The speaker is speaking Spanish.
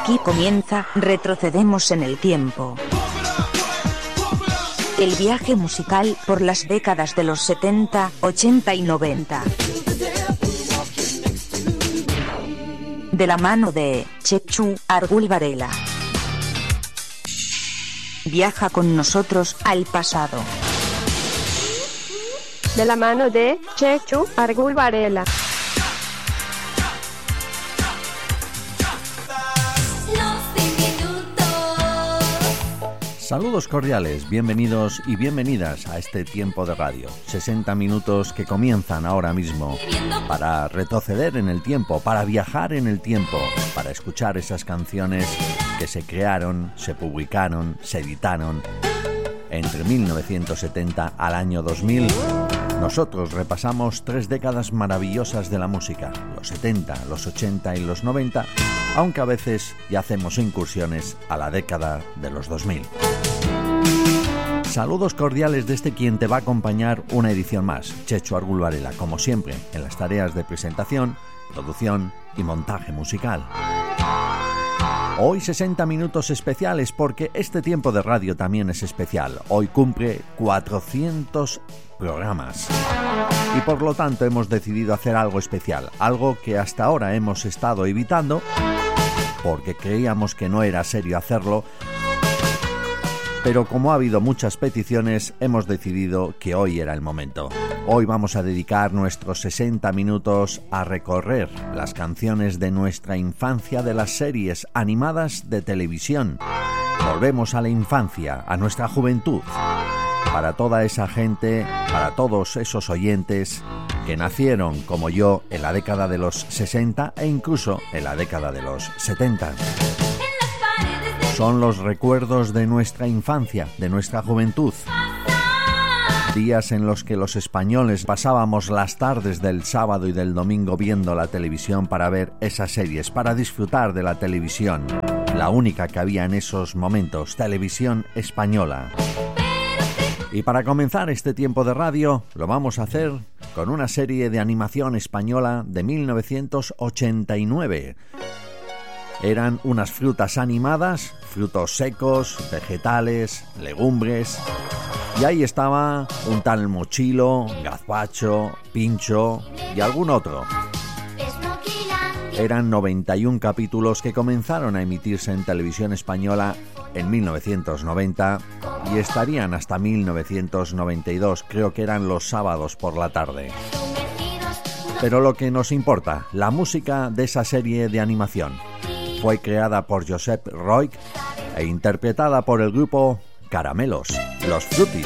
Aquí comienza Retrocedemos en el tiempo. El viaje musical por las décadas de los 70, 80 y 90. De la mano de Chechu Argul Varela. Viaja con nosotros al pasado. De la mano de Chechu Argul Varela. Saludos cordiales, bienvenidos y bienvenidas a este tiempo de radio. 60 minutos que comienzan ahora mismo para retroceder en el tiempo, para viajar en el tiempo, para escuchar esas canciones que se crearon, se publicaron, se editaron entre 1970 al año 2000. Nosotros repasamos 3 décadas maravillosas de la música, los 70, los 80 y los 90, aunque a veces ya hacemos incursiones a la década de los 2000. Saludos cordiales desde quien te va a acompañar una edición más, Chechu Argul Varela, como siempre, en las tareas de presentación, producción y montaje musical. Hoy 60 minutos especiales porque este tiempo de radio también es especial. Hoy cumple 400 programas. Y por lo tanto hemos decidido hacer algo especial, algo que hasta ahora hemos estado evitando porque creíamos que no era serio hacerlo. Pero como ha habido muchas peticiones, hemos decidido que hoy era el momento. Hoy vamos a dedicar nuestros 60 minutos a recorrer las canciones de nuestra infancia de las series animadas de televisión. Volvemos a la infancia, a nuestra juventud. Para toda esa gente, para todos esos oyentes que nacieron como yo en la década de los 60 e incluso en la década de los 70. Son los recuerdos de nuestra infancia, de nuestra juventud. Días en los que los españoles pasábamos las tardes del sábado y del domingo viendo la televisión para ver esas series, para disfrutar de la televisión. La única que había en esos momentos, televisión española. Y para comenzar este tiempo de radio, lo vamos a hacer con una serie de animación española de 1989. Eran unas frutas animadas, frutos secos, vegetales, legumbres. Y ahí estaba un tal Mochilo, Gazpacho, Pincho y algún otro. Eran 91 capítulos que comenzaron a emitirse en televisión española en 1990 y estarían hasta 1992, creo que eran los sábados por la tarde. Pero lo que nos importa, la música de esa serie de animación. Fue creada por Josep Roig e interpretada por el grupo Caramelos, los Frutis.